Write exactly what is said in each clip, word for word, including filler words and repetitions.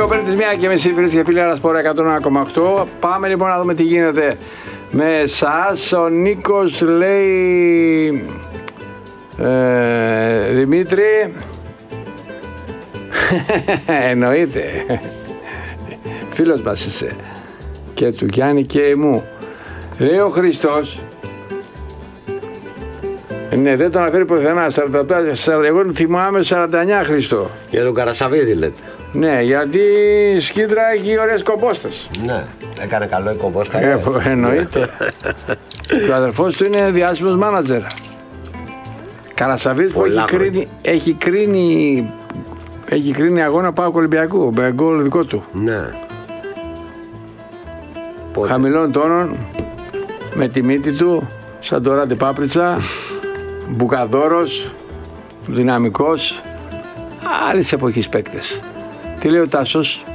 Λίγο πριν τις μία και μισή, φίλες και φίλοι, Σπορ εκατόν ένα κόμμα οκτώ. Πάμε λοιπόν να δούμε τι γίνεται με εσάς. Ο Νίκος λέει, ε, Δημήτρη, εννοείται, φίλος μας είσαι, και του Γιάννη και μου. Λέει ο Χριστός, ναι, δεν τον αναφέρει πουθενά, σαράντα πέντε, εγώ θυμάμαι σαράντα εννιά Χριστό. Για τον Καρασαβίδη λέτε. Ναι, γιατί η Σκύτρα έχει ωραίες κομπόστες. Ναι, έκανε καλό η κομπόστα. Ε, εννοείται. Ο αδερφός του είναι διάσημος μάνατζερ. Καρασαβίδης που έχει κρίνει, έχει κρίνει, έχει κρίνει αγώνα ΠΑΟΚ Ολυμπιακού, με γκολ δικό του. Ναι. Πότε? Χαμηλών τόνων, με τη μύτη του, σαν το Ράντι Πάπριτσα, μπουκαδόρος, δυναμικός, άλλης εποχής παίκτες. Τι λέει ο Τάσος?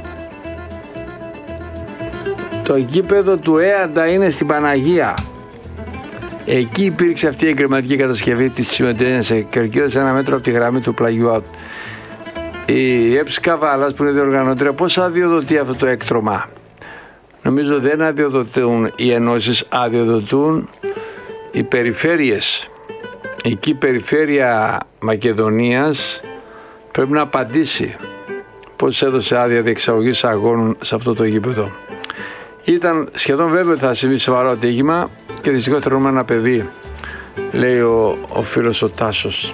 Το γήπεδο του Έαντα είναι στην Παναγία. Εκεί υπήρξε αυτή η εγκληματική κατασκευή της συμμετέχειας κερκίδας ένα μέτρο από τη γραμμή του πλαγιού. Η Έψη Καβάλας που είναι διοργανώτρια, πώς αδειοδοτεί αυτό το έκτρωμα? Νομίζω δεν αδειοδοτούν οι ενώσεις, αδειοδοτούν οι περιφέρειες. Εκεί η περιφέρεια Μακεδονίας πρέπει να απαντήσει πώς έδωσε άδεια διεξαγωγής αγώνων σε αυτό το γήπεδο. Ήταν σχεδόν βέβαιο ότι θα συμβεί σοβαρό ατύχημα και δυστυχώς τρώνουμε ένα παιδί, λέει ο, ο φίλος ο Τάσος.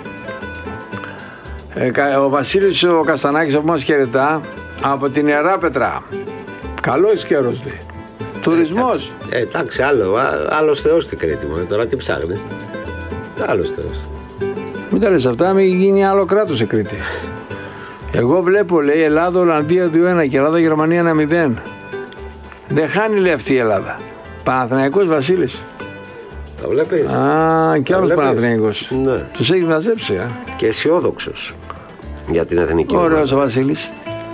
Ε, ο Βασίλης ο Καστανάκης από μας χαιρετά από την Ιεράπετρα. Καλός καιρός λέει. Τουρισμός. Ε, εντάξει, άλλο, άλλος θεός στην Κρήτη μου, τώρα τι ψάχνει. Άλλος θεός. Μην τα λες αυτά, μην γίνει άλλο κράτος σε Κρήτη. Εγώ βλέπω, λέει, Ελλάδα Ολλανδία δύο ένα και Ελλάδα Γερμανία ένα μηδέν. Δεν χάνει, λέει, αυτή η Ελλάδα. Παναθηναϊκός Βασίλης. Τα βλέπεις? Α, και άλλος Παναθηναϊκός. Ναι. Τους έχεις μαζέψει, α. Και αισιόδοξος για την εθνική ομάδα. Ωραίος ο Βασίλης.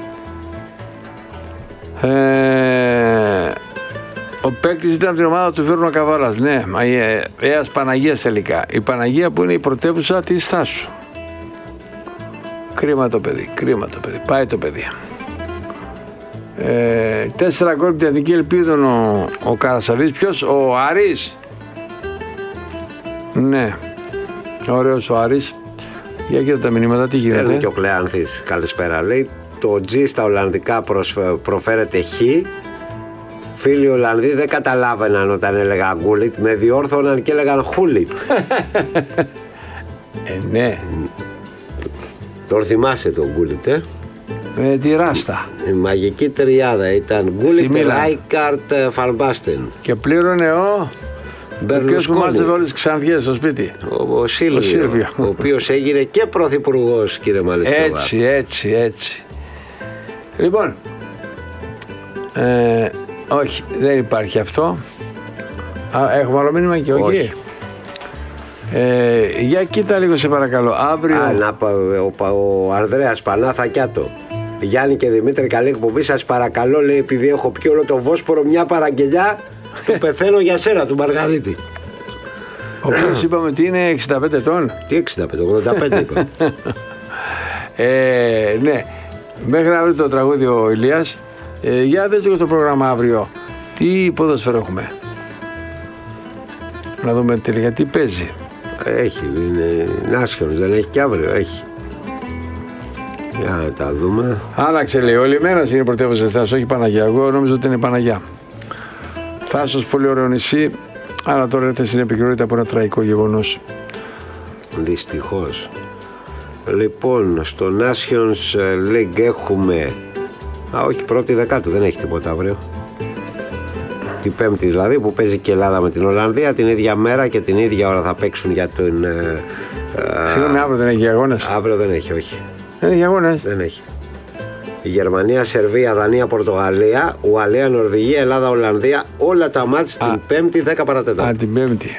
Ε, ο παίκτης ήταν από την ομάδα του Βέρνου Καβάλας. Ναι, Αίας Παναγίας τελικά. Η Παναγία που είναι η πρωτεύουσα της Θάσου. Κρίμα το παιδί, κρίμα το παιδί. Πάει το παιδί. Ε, τέσσερα γκολ την Εθνική Ελπίδων ο, ο Καρασαβής. Ποιος? Ο Άρης. Ναι. Ωραίος ο Άρης. Για κοίτα τα μηνύματα, τι γίνεται. Έλνει και ο Κλεάνθης, καλησπέρα. Λέει το G στα Ολλανδικά προσφε, προφέρεται Χ. Φίλοι Ολλανδοί δεν καταλάβαιναν όταν έλεγα γκούλιτ. Με διόρθωναν και έλεγαν χούλιτ. Ε, ναι. Τον θυμάσαι τον γκούλιτ, ε? Με τη Ράστα. Η μαγική τριάδα ήταν γκούλιτ, Ράικαρτ, Φαλμπάστεν. Και πλήρωνε ο Μπερλουσκόνη, που μάζευε όλες τις ξανθιές στο σπίτι. Ο, ο Σίλβιο, ο, ο οποίος έγινε και πρωθυπουργός, κύριε Μαλιστόβα. Έτσι, έτσι, έτσι. Λοιπόν, ε, όχι, δεν υπάρχει αυτό. Α, έχουμε άλλο μήνυμα και όχι. όχι. Ε, για κοίτα λίγο σε παρακαλώ. Αύριο. Α, να, ο, ο, ο Ανδρέας Πανάθακιάτο. Γιάννη και Δημήτρη, καλή εκπομπή. Σας παρακαλώ, λέει, επειδή έχω πιει όλο το Βόσπορο, μια παραγγελιά. Το πεθαίνω για σένα, του Μαργαρίτη. Ο οποίος είπαμε ότι είναι εξήντα πέντε ετών. Τι εξήντα πέντε, ογδόντα πέντε είπα. ε, ναι. Μέχρι να βρει το τραγούδι ο Ηλίας. Ε, για δες λίγο το πρόγραμμα αύριο. Τι ποδόσφαιρο έχουμε? Να δούμε τελικά τι παίζει. Έχει, είναι Νάσιος, δεν έχει και αύριο, έχει. Για να τα δούμε. Άλλαξε, λέει, ο Λιμένας είναι πρωτεύουσα Θάσος, όχι Παναγία. Εγώ νόμιζα ότι είναι Παναγιά. Θάσος, πολύ ωραίο νησί, αλλά τώρα έρχεται στην επικαιρότητα από ένα τραγικό γεγονός. Δυστυχώς. Λοιπόν, στο Nations League έχουμε. Α, όχι, πρώτη δεκάτου, δεν έχει τίποτα αύριο. Την Πέμπτη δηλαδή, που παίζει και η Ελλάδα με την Ολλανδία, την ίδια μέρα και την ίδια ώρα θα παίξουν για τον. Συγγνώμη, αύριο δεν έχει αγώνες. Αύριο δεν έχει, όχι. Δεν έχει αγώνες. Δεν έχει. Η Γερμανία, Σερβία, Δανία, Πορτογαλία, Ουαλία, Νορβηγία, Ελλάδα, Ολλανδία, όλα τα μάτς την Πέμπτη δέκα παρά τέταρτο. Α, την Πέμπτη.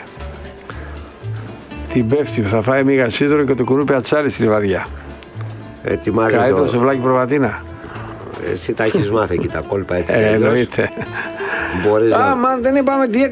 Την Πέμπτη θα φάει μίγα σίδερο και το κουνούπι ατσάλι στη Λιβαδιά. Ετοιμάζει το... το σουβλάκι προβατίνα. Εσύ τα έχεις μάθει εκεί τα κόλπα έτσι. Ε, εννοείται. Μπορείς Α, να... μα δεν είπαμε τι έκανε.